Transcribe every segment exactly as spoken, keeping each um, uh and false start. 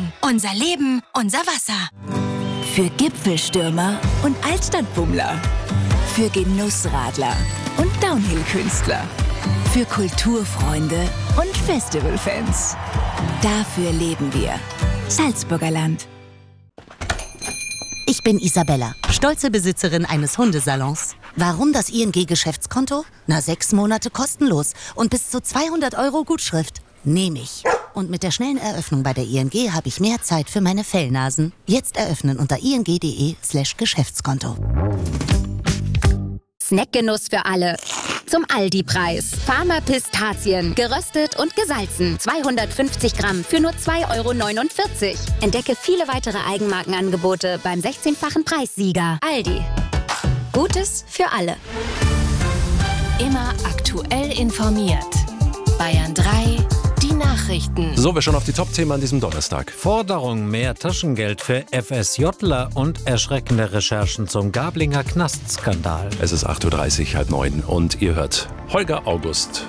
Rhein. Unser Leben, unser Wasser. Für Gipfelstürmer und Altstadtbummler. Für Genussradler und Downhill-Künstler. Für Kulturfreunde und Festivalfans. Dafür leben wir. Salzburger Land. Ich bin Isabella, stolze Besitzerin eines Hundesalons. Warum das I N G-Geschäftskonto? Na, sechs Monate kostenlos und bis zu zweihundert Euro Gutschrift. Nehme ich. Und mit der schnellen Eröffnung bei der I N G habe ich mehr Zeit für meine Fellnasen. Jetzt eröffnen unter ing.de slash Geschäftskonto. Snackgenuss für alle. Zum Aldi-Preis. Farmer Pistazien. Geröstet und gesalzen. zweihundertfünfzig Gramm für nur zwei Euro neunundvierzig. Entdecke viele weitere Eigenmarkenangebote beim sechzehnfachen Preissieger. Aldi. Gutes für alle. Immer aktuell informiert. Bayern drei, die Nachrichten. So, wir schauen auf die Top-Themen an diesem Donnerstag. Forderung mehr Taschengeld für FSJler und erschreckende Recherchen zum Gablinger Knastskandal. Es ist acht Uhr dreißig, halb neun und ihr hört Holger August.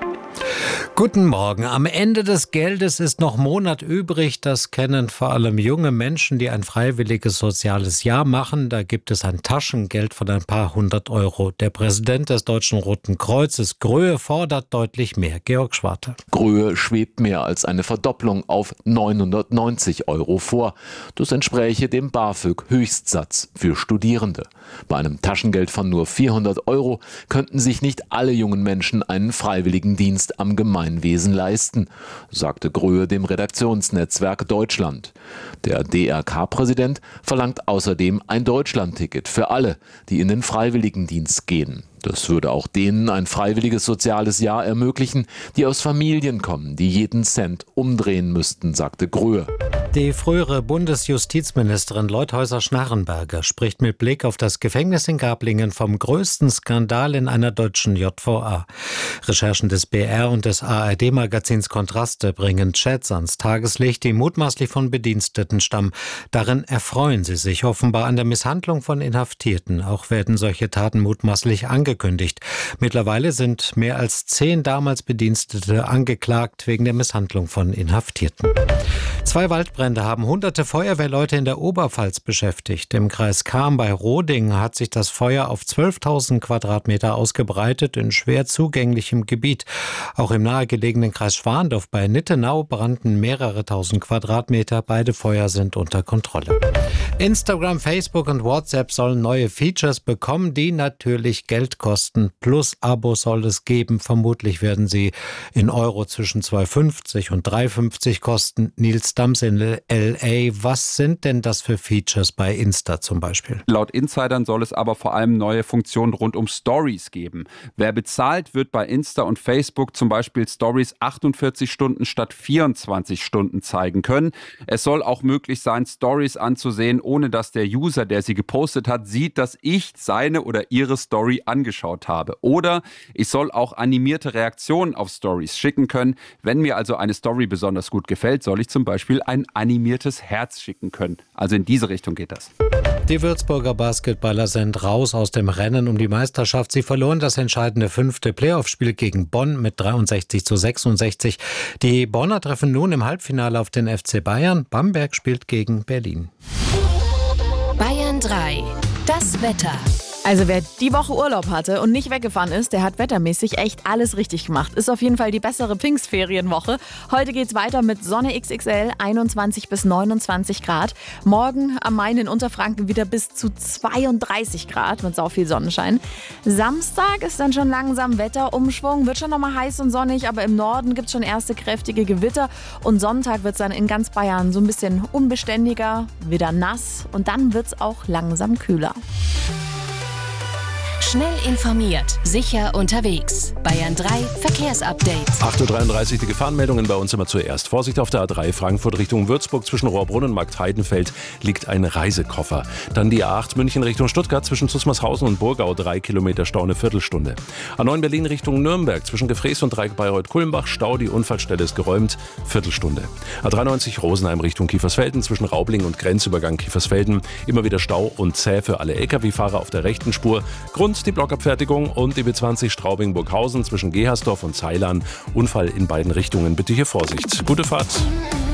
Guten Morgen. Am Ende des Geldes ist noch Monat übrig. Das kennen vor allem junge Menschen, die ein freiwilliges soziales Jahr machen. Da gibt es ein Taschengeld von ein paar hundert Euro. Der Präsident des Deutschen Roten Kreuzes, Gröhe, fordert deutlich mehr. Georg Schwarte. Gröhe schwebt mehr als eine Verdopplung auf neunhundertneunzig Euro vor. Das entspräche dem BAföG-Höchstsatz für Studierende. Bei einem Taschengeld von nur vierhundert Euro könnten sich nicht alle jungen Menschen einen freiwilligen Dienst am Gemeinwesen leisten, sagte Gröhe dem Redaktionsnetzwerk Deutschland. Der D R K-Präsident verlangt außerdem ein Deutschlandticket für alle, die in den Freiwilligendienst gehen. Das würde auch denen ein freiwilliges soziales Jahr ermöglichen, die aus Familien kommen, die jeden Cent umdrehen müssten, sagte Gröhe. Die frühere Bundesjustizministerin Leuthäuser-Schnarrenberger spricht mit Blick auf das Gefängnis in Gablingen vom größten Skandal in einer deutschen J V A. Recherchen des B R und des A R D-Magazins Kontraste bringen Chats ans Tageslicht, die mutmaßlich von Bediensteten stammen. Darin erfreuen sie sich offenbar an der Misshandlung von Inhaftierten. Auch werden solche Taten mutmaßlich angekündigt. Mittlerweile sind mehr als zehn damals Bedienstete angeklagt wegen der Misshandlung von Inhaftierten. Zwei Waldbrände haben hunderte Feuerwehrleute in der Oberpfalz beschäftigt. Im Kreis Cham bei Roding hat sich das Feuer auf zwölftausend Quadratmeter ausgebreitet in schwer zugänglichem Gebiet. Auch im nahegelegenen Kreis Schwandorf bei Nittenau brannten mehrere tausend Quadratmeter. Beide Feuer sind unter Kontrolle. Instagram, Facebook und WhatsApp sollen neue Features bekommen, die natürlich Geld kosten. Plus Abo soll es geben. Vermutlich werden sie in Euro zwischen zwei fünfzig und drei fünfzig kosten. Nils Dams in L A. Was sind denn das für Features bei Insta zum Beispiel? Laut Insidern soll es aber vor allem neue Funktionen rund um Stories geben. Wer bezahlt, wird bei Insta und Facebook zum Beispiel Stories achtundvierzig Stunden statt vierundzwanzig Stunden zeigen können. Es soll auch möglich sein, Stories anzusehen, ohne dass der User, der sie gepostet hat, sieht, dass ich seine oder ihre Story angeschaut habe. Oder ich soll auch animierte Reaktionen auf Stories schicken können. Wenn mir also eine Story besonders gut gefällt, soll ich zum Beispiel ein animiertes Herz schicken können. Also in diese Richtung geht das. Die Würzburger Basketballer sind raus aus dem Rennen um die Meisterschaft. Sie verloren das entscheidende fünfte Playoff-Spiel gegen Bonn mit dreiundsechzig zu sechsundsechzig. Die Bonner treffen nun im Halbfinale auf den F C Bayern. Bamberg spielt gegen Berlin. Bayern drei, das Wetter. Also wer die Woche Urlaub hatte und nicht weggefahren ist, der hat wettermäßig echt alles richtig gemacht. Ist auf jeden Fall die bessere Pfingstferienwoche. Heute geht's weiter mit Sonne X X L, einundzwanzig bis neunundzwanzig Grad. Morgen am Main in Unterfranken wieder bis zu zweiunddreißig Grad mit sau viel Sonnenschein. Samstag ist dann schon langsam Wetterumschwung, wird schon nochmal heiß und sonnig, aber im Norden gibt's schon erste kräftige Gewitter. Und Sonntag wird's dann in ganz Bayern so ein bisschen unbeständiger, wieder nass und dann wird's auch langsam kühler. Schnell informiert, sicher unterwegs. Bayern drei Verkehrsupdate. acht Uhr dreiunddreißig, die Gefahrenmeldungen bei uns immer zuerst. Vorsicht auf der A drei Frankfurt Richtung Würzburg zwischen Rohrbrunn und Marktheidenfeld liegt ein Reisekoffer. Dann die A acht München Richtung Stuttgart zwischen Zusmarshausen und Burgau, drei Kilometer Stau, eine Viertelstunde. A neun Berlin Richtung Nürnberg zwischen Gefrees und Dreieck Bayreuth-Kulmbach, Stau, die Unfallstelle ist geräumt, Viertelstunde. A dreiundneunzig Rosenheim Richtung Kiefersfelden zwischen Raubling und Grenzübergang Kiefersfelden, immer wieder Stau und zäh für alle L K W-Fahrer auf der rechten Spur. Grund die Blockabfertigung und die B zwanzig Straubing-Burghausen zwischen Gehersdorf und Zeilan. Unfall in beiden Richtungen. Bitte hier Vorsicht. Gute Fahrt.